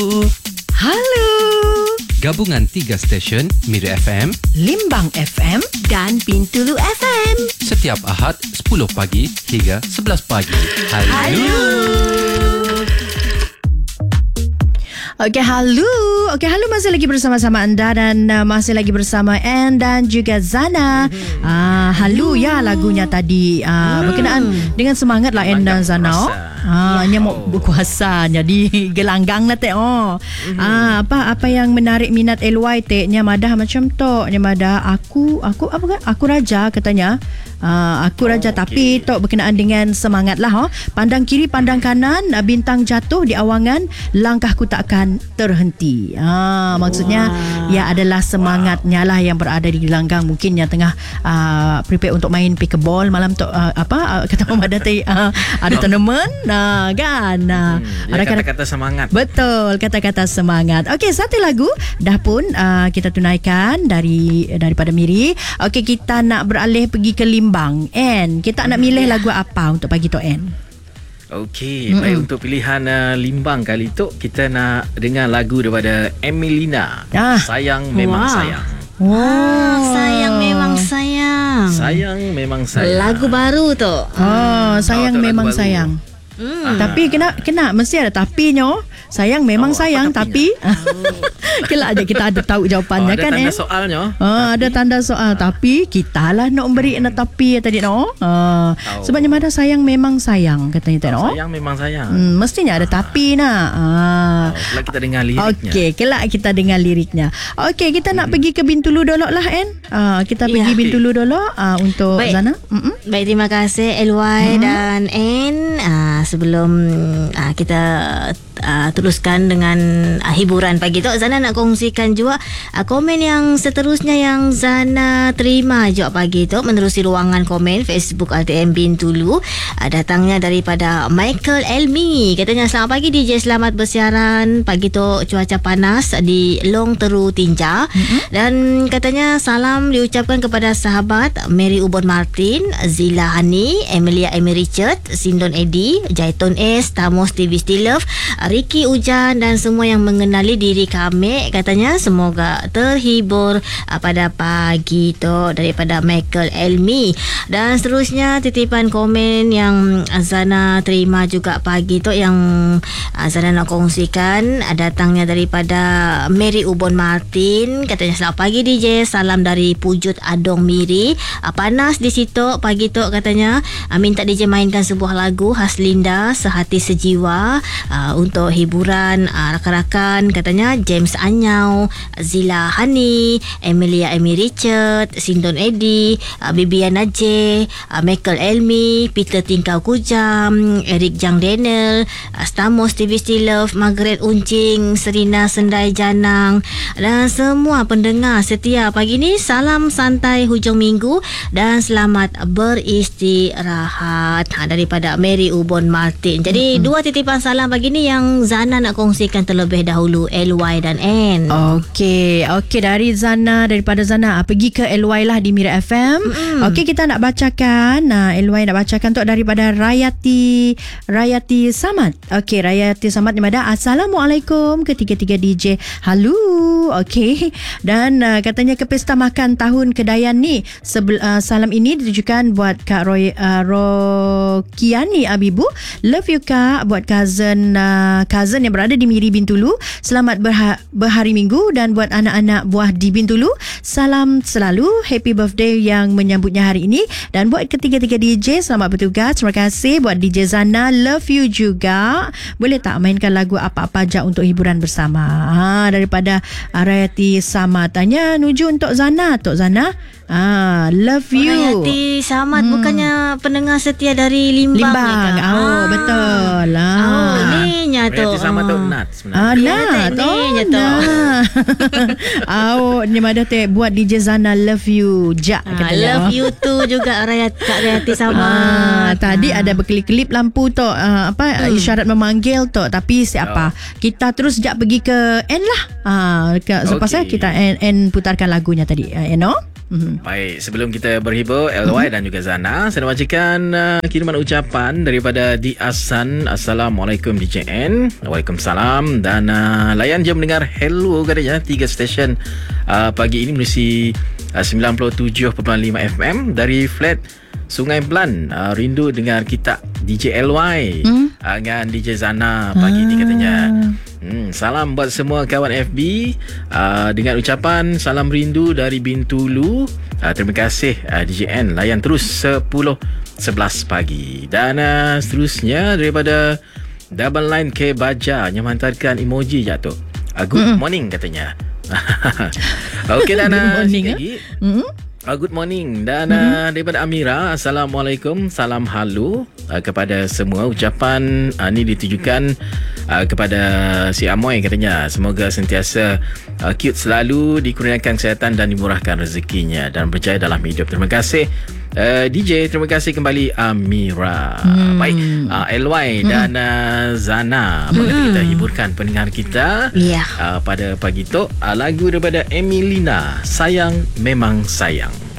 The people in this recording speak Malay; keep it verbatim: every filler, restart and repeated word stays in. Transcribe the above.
Halo. Gabungan tiga stesen Mira F M, Limbang F M dan Bintulu F M. Setiap Ahad sepuluh pagi hingga sebelas pagi. Halo. Halo. Okey, halo. Okey, halo, masih lagi bersama-sama anda dan uh, masih lagi bersama Anne dan juga Zana. Mm-hmm. Uh, halo ya lagunya tadi uh, mm. berkenaan dengan semangat lah Anne dan Zana. Ah, hanya mau berkuasa jadi gelanggang lah teh. Oh. Mm-hmm. Ah, apa apa yang menarik minat L Y teh nya madah macam tu. Nya madah aku aku apa kan? Aku raja katanya. Uh, aku raja oh, tapi okay. tok berkenaan dengan semangat lah. Oh. Pandang kiri, pandang kanan, bintang jatuh di awangan, langkahku takkan terhenti. Ah, maksudnya wow. ia adalah semangatnya wow. lah yang berada di gelanggang, mungkin yang tengah uh, prepare untuk main pickleball malam tu uh, apa uh, kata Mama Datai uh, ada tournament nah kan. Nah, hmm, ada kata-kata semangat. Betul, kata-kata semangat. Okey, satu lagu dah pun uh, kita tunaikan dari daripada Miri. Okey, kita nak beralih pergi ke Limbang. En, kita nak milih lagu apa untuk pagi tu En? Okey, mm-hmm. baik, untuk pilihan uh, Limbang kali tu kita nak dengar lagu daripada Emilina. Ah. Sayang Memang wow. Sayang. Wow. Ah, sayang memang sayang. Sayang memang sayang. Lagu baru tu. Oh, sayang oh, memang sayang. Hmm. Tapi kena kena mesti ada tapinya. Sayang memang oh, sayang tapi kelak aja kita ada tahu jawapannya oh, kan ada tanda eh. soalnya. Oh, ada tanda soal tapi kita lah nak beri nak tapi tadi no. Uh, oh. Sebabnya ada sayang memang sayang katanya oh, no. Sayang memang sayang. Hmm, mestinya ada tapi nak. Ah. Oh, kelak kita dengar liriknya. Okey, kelak kita dengar liriknya. Okey, kita hmm. nak pergi ke Bintulu dulu lah En. Uh, kita ya, pergi okay. Bintulu dulu uh, untuk baik. Zana. Mm-mm. Baik, terima kasih L Y hmm. dan N. Uh, sebelum uh, kita uh, teruskan dengan uh, hiburan pagi tu, Zana nak kongsikan juga uh, komen yang seterusnya yang Zana terima juga pagi tu menerusi ruangan komen Facebook R T M Bintulu. Uh, datangnya daripada Michael Elmi. Katanya, selamat pagi D J, selamat bersiaran. Pagi tu cuaca panas di Long Teru Tinja. Mm-hmm. Dan katanya salam diucapkan kepada sahabat Mary Ubon Martin, Zila Hani, Emilia Amy Richard, Sindon Eddie, Jaiton S, Tamos T V Stilov, Ricky Ujan dan semua yang mengenali diri kami. Katanya semoga terhibur uh, pada pagi tu daripada Michael Elmi. Dan seterusnya titipan komen yang Zana terima juga pagi tu yang uh, Zana nak kongsikan uh, datangnya daripada Mary Ubon Martin. Katanya, selamat pagi D J, salam dari Pujut Adong Miri. uh, Panas di situ pagi tu katanya. uh, Minta D J mainkan sebuah lagu khas Linda, Sehati Sejiwa, uh, untuk hiburan uh, rakan-rakan. Katanya James Anyau, Zila Hani, Emilia Amy Richard, Sindon Eddie, uh, Bibiana J, uh, Michael Elmi, Peter Tingkau Kujam, Eric Jang Daniel, uh, Stamos T V Stilov, Margaret Uncing, Serina Sendai Janang dan semua pendengar setia pagi ni. Salam santai hujung minggu dan selamat beristirahat. Ha, daripada Mary Ubon Martin. Jadi mm-hmm. dua titipan salam pagi ni yang Zana nak kongsikan terlebih dahulu, L Y dan N. Okey, okey, dari Zana, daripada Zana pergi ke L Y lah di Mira F M. Mm-hmm. Okey, kita nak bacakan. Nah, L Y nak bacakan tu daripada Rayati Rayati Samad. Okey, Rayati Samad ni ada Assalamualaikum ketiga-tiga D J. Halo. Okey. Dan uh, katanya ke pesta makan tahun Kedayan ni. Sebel, uh, salam ini ditujukan buat Kak Roy uh, Rokiani Abibu. Love you Kak. Buat cousin uh, cousin yang berada di Miri Bintulu. Selamat berha- berhari Minggu. Dan buat anak-anak buah di Bintulu, salam selalu. Happy birthday yang menyambutnya hari ini. Dan buat ketiga-tiga D J, selamat bertugas. Terima kasih buat D J Zana. Love you juga. Boleh tak mainkan lagu apa-apa aja untuk hiburan bersama? Ha, daripada Rayati Sama. Tanya nuju untuk Zana. Tok Zana. Ah, love you. Rayati Samad hmm. bukannya pendengar setia dari Limbang. Limbang. Oh, ah. betul lah. Oh, ni nya tu. Rayati Samad tu Nat sebenarnya. Ah, Nat. Oh, nya tu. Oh, ni ada teh buat D J Zana love you. Jak ah, katanya. Love you tu juga Rayati Kak Rayati Samad. Ah, tadi ah. ada berkelip-kelip lampu tu, uh, apa hmm. isyarat memanggil tu, tapi siapa? Oh. Kita terus jak pergi ke N lah. Ah, ke, selepas okay. kita N, N putarkan lagunya tadi. Uh, you know? Mm-hmm. Baik, sebelum kita berhibur L Y mm-hmm. dan juga Zana, saya nak bacakan uh, kiriman ucapan daripada Di Asan. Assalamualaikum D J N. Waalaikumsalam. Dan uh, layan je mendengar hello katanya tiga stesen uh, pagi ini menerusi uh, sembilan puluh tujuh perpuluhan lima F M dari flat Sungai Pelan. Uh, rindu dengar kita D J L Y mm. uh, dengan D J Zana pagi ah. ni katanya. Hmm, salam buat semua kawan F B uh, dengan ucapan salam rindu dari Bintulu. Uh, terima kasih uh, D J N, layan terus sepuluh sebelas pagi. Dan uh, seterusnya daripada Double Line K Baja yang menghantarkan emoji jatuh. Uh, good mm-hmm. morning katanya. Okey dan good morning. Uh, Uh, good morning. Dan mm-hmm. uh, daripada Amira, Assalamualaikum, salam halu uh, kepada semua. Ucapan uh, ni ditujukan uh, kepada si Amoy katanya. Semoga sentiasa uh, cute selalu, dikurniakan kesihatan dan dimurahkan rezekinya dan berjaya dalam hidup. Terima kasih uh, D J, terima kasih kembali Amira. mm. Baik, uh, L Y mm. dan uh, Zana, mm. kita hiburkan pendengar kita yeah. uh, pada pagi tu uh, lagu daripada Emilina, Sayang Memang Sayang.